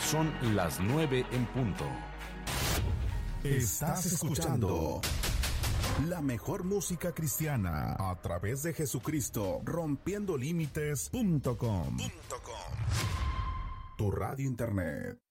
Son las 9 en punto. Estás escuchando la mejor música cristiana a través de Jesucristo, rompiendolímites.com. Tu radio internet.